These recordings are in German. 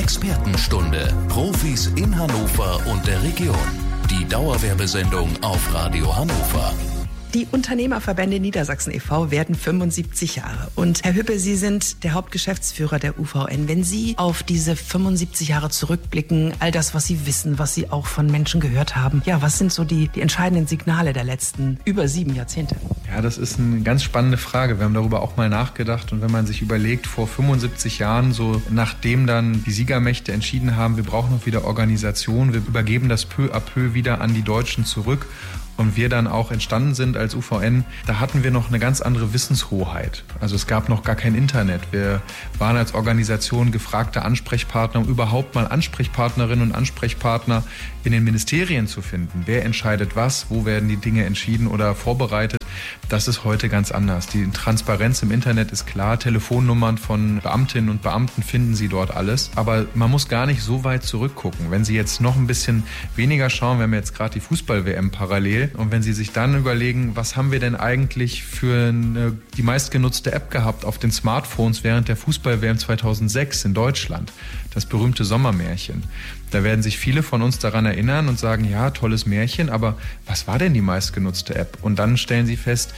Expertenstunde. Profis in Hannover und der Region. Die Dauerwerbesendung auf Radio Hannover. Die Unternehmerverbände Niedersachsen e.V. werden 75 Jahre. Und Herr Hüppe, Sie sind der Hauptgeschäftsführer der UVN. Wenn Sie auf diese 75 Jahre zurückblicken, all das, was Sie wissen, was Sie auch von Menschen gehört haben, ja, was sind so die entscheidenden Signale der letzten über 7 Jahrzehnte? Ja, das ist eine ganz spannende Frage. Wir haben darüber auch mal nachgedacht. Und wenn man sich überlegt, vor 75 Jahren, so nachdem dann die Siegermächte entschieden haben, wir brauchen noch wieder Organisation, wir übergeben das peu à peu wieder an die Deutschen zurück, und wir dann auch entstanden sind als UVN, da hatten wir noch eine ganz andere Wissenshoheit. Also es gab noch gar kein Internet. Wir waren als Organisation gefragte Ansprechpartner, um überhaupt mal Ansprechpartnerinnen und Ansprechpartner in den Ministerien zu finden. Wer entscheidet was, wo werden die Dinge entschieden oder vorbereitet? Das ist heute ganz anders. Die Transparenz im Internet ist klar. Telefonnummern von Beamtinnen und Beamten finden Sie dort alles. Aber man muss gar nicht so weit zurückgucken. Wenn Sie jetzt noch ein bisschen weniger schauen, wir haben jetzt gerade die Fußball-WM parallel. Und wenn Sie sich dann überlegen, was haben wir denn eigentlich für die meistgenutzte App gehabt auf den Smartphones während der Fußball-WM 2006 in Deutschland? Das berühmte Sommermärchen. Da werden sich viele von uns daran erinnern und sagen, ja, tolles Märchen, aber was war denn die meistgenutzte App? Und dann stellen sie fest,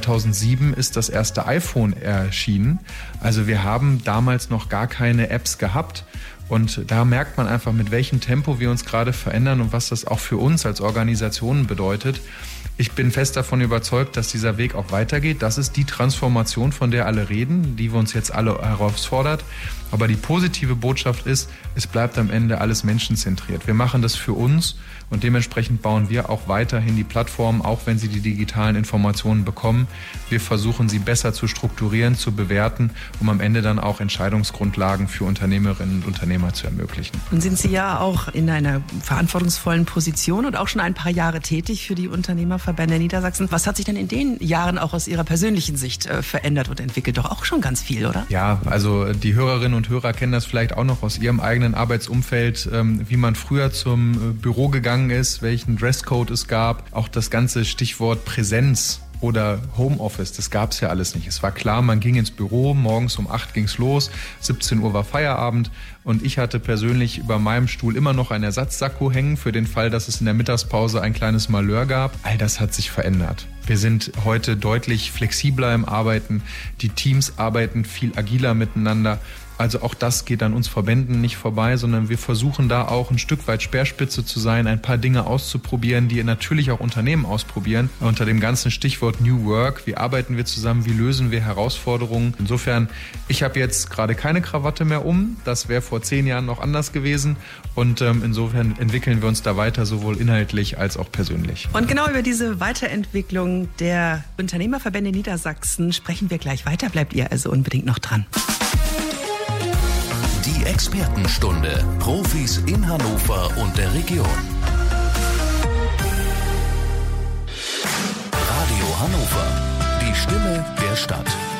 2007 ist das erste iPhone erschienen. Also wir haben damals noch gar keine Apps gehabt. Und da merkt man einfach, mit welchem Tempo wir uns gerade verändern und was das auch für uns als Organisationen bedeutet. Ich bin fest davon überzeugt, dass dieser Weg auch weitergeht. Das ist die Transformation, von der alle reden, die wir uns jetzt alle herausfordert. Aber die positive Botschaft ist, es bleibt am Ende alles menschenzentriert. Wir machen das für uns und dementsprechend bauen wir auch weiterhin die Plattformen, auch wenn sie die digitalen Informationen bekommen. Wir versuchen, sie besser zu strukturieren, zu bewerten, um am Ende dann auch Entscheidungsgrundlagen für Unternehmerinnen und Unternehmer zu ermöglichen. Nun sind Sie ja auch in einer verantwortungsvollen Position und auch schon ein paar Jahre tätig für die Unternehmerverbände Niedersachsen. Was hat sich denn in den Jahren auch aus Ihrer persönlichen Sicht verändert und entwickelt? Doch auch schon ganz viel, oder? Ja, also die Hörerinnen und Hörer kennen das vielleicht auch noch aus ihrem eigenen Arbeitsumfeld, wie man früher zum Büro gegangen ist, welchen Dresscode es gab. Auch das ganze Stichwort Präsenz oder Homeoffice, das gab es ja alles nicht. Es war klar, man ging ins Büro, morgens um 8 ging's los, 17 Uhr war Feierabend und ich hatte persönlich über meinem Stuhl immer noch einen Ersatzsakko hängen für den Fall, dass es in der Mittagspause ein kleines Malheur gab. All das hat sich verändert. Wir sind heute deutlich flexibler im Arbeiten, die Teams arbeiten viel agiler miteinander. Also auch das geht an uns Verbänden nicht vorbei, sondern wir versuchen da auch ein Stück weit Speerspitze zu sein, ein paar Dinge auszuprobieren, die natürlich auch Unternehmen ausprobieren. Unter dem ganzen Stichwort New Work, wie arbeiten wir zusammen, wie lösen wir Herausforderungen. Insofern, ich habe jetzt gerade keine Krawatte mehr um, das wäre vor 10 Jahren noch anders gewesen und insofern entwickeln wir uns da weiter, sowohl inhaltlich als auch persönlich. Und genau über diese Weiterentwicklung der Unternehmerverbände Niedersachsen sprechen wir gleich weiter. Bleibt ihr also unbedingt noch dran. Die Expertenstunde. Profis in Hannover und der Region. Radio Hannover. Die Stimme der Stadt.